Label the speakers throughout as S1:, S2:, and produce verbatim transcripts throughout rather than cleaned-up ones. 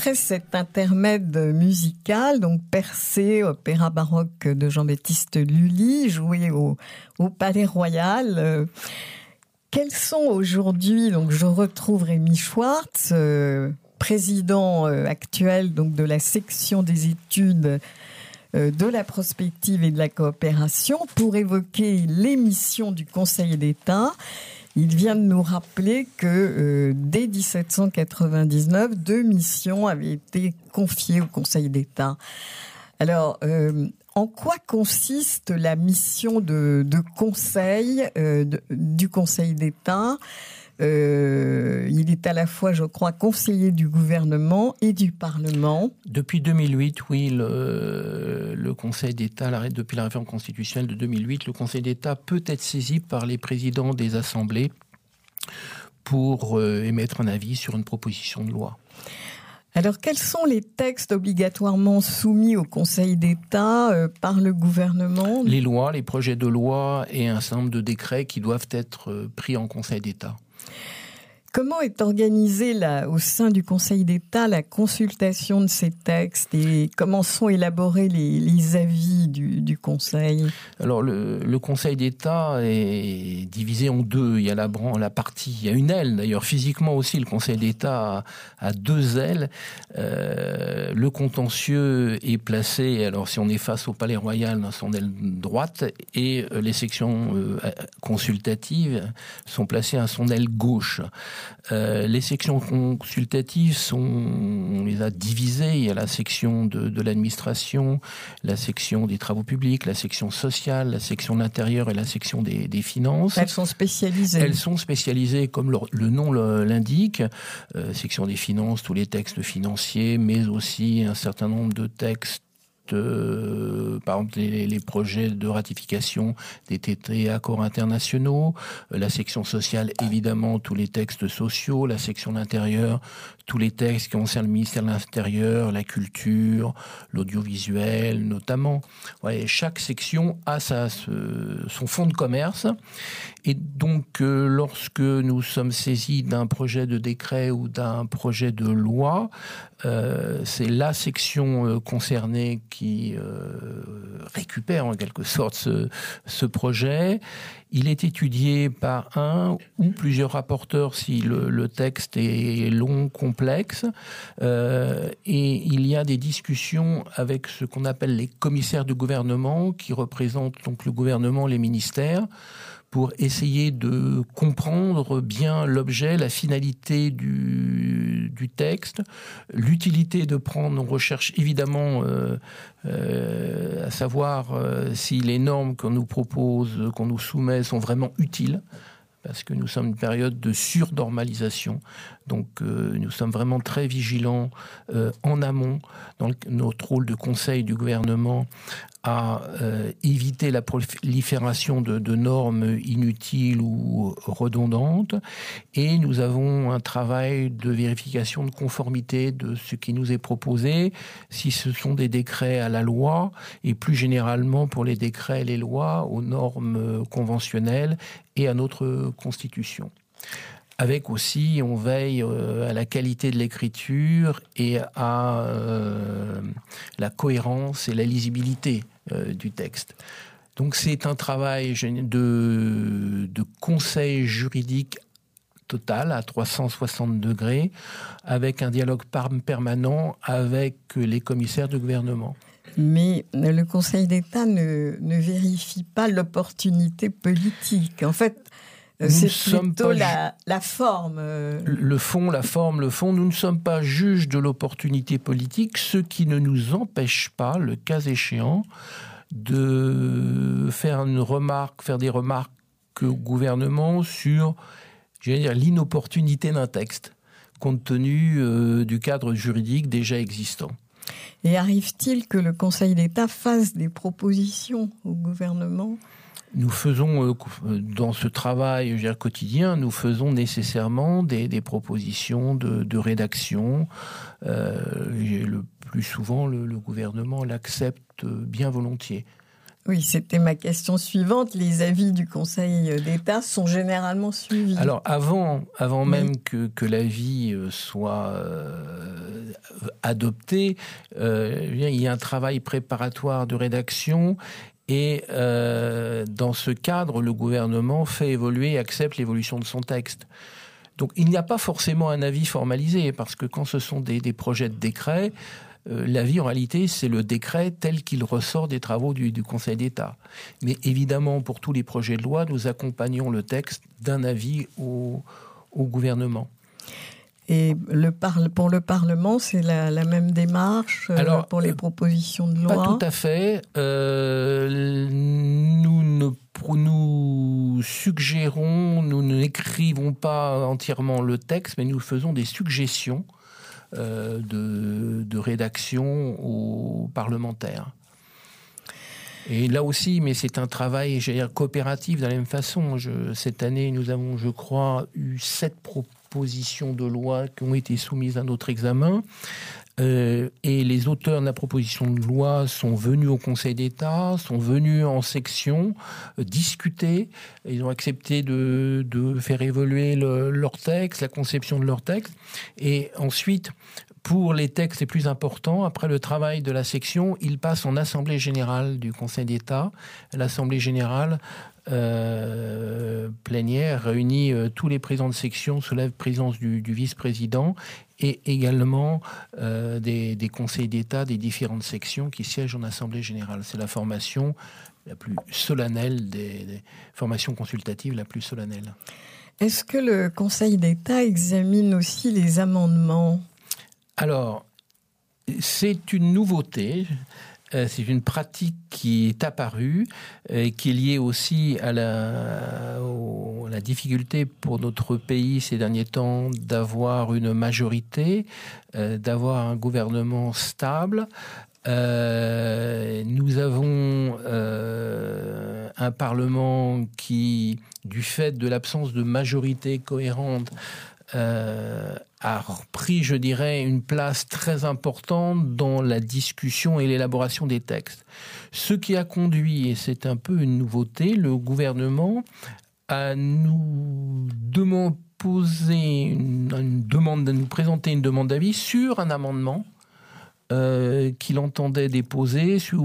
S1: après cet intermède musical, donc Persée, opéra baroque de Jean-Baptiste Lully, joué au, au Palais Royal, euh, quels sont aujourd'hui, donc je retrouve Rémi Schwartz, euh, président euh, actuel donc de la section des études euh, de la prospective et de la coopération, pour évoquer les missions du Conseil d'État. Il vient de nous rappeler que euh, dès dix-sept cent quatre-vingt-dix-neuf, deux missions avaient été confiées au Conseil d'État. Alors, euh, en quoi consiste la mission de, de conseil euh, de, du Conseil d'État ? Euh, il est à la fois, je crois, conseiller du gouvernement et du Parlement.
S2: Depuis deux mille huit, oui, le, le Conseil d'État, depuis la réforme constitutionnelle de deux mille huit, le Conseil d'État peut être saisi par les présidents des assemblées pour euh, émettre un avis sur une proposition de loi.
S1: Alors, quels sont les textes obligatoirement soumis au Conseil d'État euh, par le gouvernement ?
S2: Les lois, les projets de loi et un certain nombre de décrets qui doivent être euh, pris en Conseil d'État.
S1: Comment est organisée là, au sein du Conseil d'État la consultation de ces textes et comment sont élaborés les, les avis du, du Conseil ?
S2: Alors le, le Conseil d'État est divisé en deux. Il y a la, la partie, il y a une aile d'ailleurs physiquement aussi. Le Conseil d'État a, a deux ailes. Euh, le contentieux est placé. Alors si on est face au Palais Royal dans son aile droite et les sections euh, consultatives sont placées à son aile gauche. Euh, les sections consultatives sont, on les a divisées. Il y a la section de, de l'administration, la section des travaux publics, la section sociale, la section de l'intérieur et la section des, des finances.
S1: Elles sont spécialisées.
S2: Elles sont spécialisées, comme le, le nom le, l'indique. Euh, section des finances, tous les textes financiers, mais aussi un certain nombre de textes. Euh, par exemple les, les projets de ratification des traités et accords internationaux, euh, la section sociale évidemment tous les textes sociaux, la section de l'intérieur tous les textes qui concernent le ministère de l'Intérieur, la culture, l'audiovisuel notamment. Ouais, chaque section a sa, ce, son fonds de commerce et donc euh, lorsque nous sommes saisis d'un projet de décret ou d'un projet de loi, euh, c'est la section euh, concernée qui euh, récupère en quelque sorte ce, ce projet. Il est étudié par un ou plusieurs rapporteurs si le, le texte est long, complexe. Euh, et il y a des discussions avec ce qu'on appelle les commissaires du gouvernement qui représentent donc le gouvernement, les ministères, pour essayer de comprendre bien l'objet, la finalité du, du texte, l'utilité de prendre, on recherche évidemment euh, euh, à savoir euh, si les normes qu'on nous propose, qu'on nous soumet sont vraiment utiles, parce que nous sommes une période de surnormalisation. Donc euh, nous sommes vraiment très vigilants euh, en amont, dans le, notre rôle de conseil du gouvernement, à euh, éviter la prolifération de, de normes inutiles ou redondantes. Et nous avons un travail de vérification de conformité de ce qui nous est proposé, si ce sont des décrets à la loi, et plus généralement pour les décrets et les lois, aux normes conventionnelles et à notre Constitution. Avec aussi, on veille euh, à la qualité de l'écriture et à euh, la cohérence et la lisibilité euh, du texte. Donc c'est un travail de, de conseil juridique total à trois cent soixante degrés, avec un dialogue permanent avec les commissaires de gouvernement.
S1: Mais le Conseil d'État ne, ne vérifie pas l'opportunité politique. En fait, Nous c'est plutôt la, la forme.
S2: Le fond, la forme, le fond. Nous ne sommes pas juges de l'opportunité politique, ce qui ne nous empêche pas, le cas échéant, de faire une remarque, faire des remarques au gouvernement sur, je vais dire, l'inopportunité d'un texte, compte tenu euh, du cadre juridique déjà existant.
S1: Et arrive-t-il que le Conseil d'État fasse des propositions au gouvernement ?
S2: Nous faisons, dans ce travail je veux dire, quotidien, nous faisons nécessairement des, des propositions de, de rédaction. Euh, le plus souvent, le, le gouvernement l'accepte bien volontiers.
S1: Oui, c'était ma question suivante. Les avis du Conseil d'État sont généralement suivis.
S2: Alors, avant, avant oui. même que, que l'avis soit euh, adopté, euh, il y a un travail préparatoire de rédaction. Et euh, dans ce cadre, le gouvernement fait évoluer et accepte l'évolution de son texte. Donc il n'y a pas forcément un avis formalisé, parce que quand ce sont des, des projets de décret, euh, l'avis en réalité c'est le décret tel qu'il ressort des travaux du, du Conseil d'État. Mais évidemment, pour tous les projets de loi, nous accompagnons le texte d'un avis au, au gouvernement.
S1: Et le par- pour le Parlement, c'est la, la même démarche euh, Alors, pour les propositions de loi ?
S2: Pas tout à fait. Euh, nous ne nous suggérons, nous n'écrivons pas entièrement le texte, mais nous faisons des suggestions euh, de, de rédaction aux parlementaires. Et là aussi, mais c'est un travail, j'allais dire, coopératif de la même façon. Je, cette année, nous avons, je crois, eu sept propositions de loi qui ont été soumises à notre examen. Euh, et les auteurs de la proposition de loi sont venus au Conseil d'État, sont venus en section euh, discuter. Ils ont accepté de, de faire évoluer le, leur texte, la conception de leur texte. Et ensuite, pour les textes les plus importants, après le travail de la section, ils passent en Assemblée générale du Conseil d'État. L'Assemblée générale euh, plénière réunit euh, tous les présidents de section sous la présidence du, du vice-président et également euh, des, des conseils d'État des différentes sections qui siègent en Assemblée générale. C'est la formation la plus solennelle, des, des formations consultatives la plus solennelle.
S1: Est-ce que le Conseil d'État examine aussi les amendements ?
S2: Alors, c'est une nouveauté, euh, c'est une pratique qui est apparue, euh, qui est liée aussi à la, au, à la difficulté pour notre pays ces derniers temps d'avoir une majorité, euh, d'avoir un gouvernement stable. Euh, nous avons euh, un Parlement qui, du fait de l'absence de majorité cohérente, Euh, a pris, je dirais, une place très importante dans la discussion et l'élaboration des textes. Ce qui a conduit, et c'est un peu une nouveauté, le gouvernement à nous demander, poser une, une demande, à nous présenter une demande d'avis sur un amendement euh, qu'il entendait déposer sur,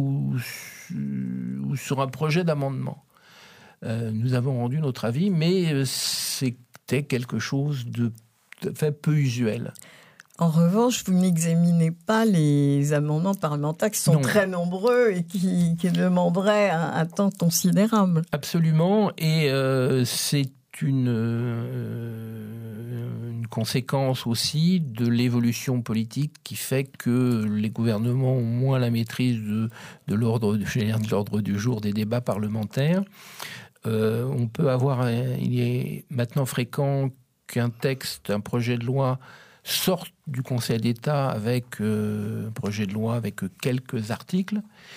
S2: ou sur un projet d'amendement. Euh, nous avons rendu notre avis, mais c'est c'était quelque chose de tout à fait peu usuel.
S1: En revanche, vous n'examinez pas les amendements parlementaires qui sont
S2: non.
S1: très nombreux et qui, qui demanderaient un, un temps considérable.
S2: Absolument, et euh, c'est une, euh, une conséquence aussi de l'évolution politique qui fait que les gouvernements ont moins la maîtrise de, de, l'ordre, de l'ordre du jour des débats parlementaires. Euh, on peut avoir, il est maintenant fréquent qu'un texte, un projet de loi sorte du Conseil d'État avec euh, un projet de loi avec quelques articles.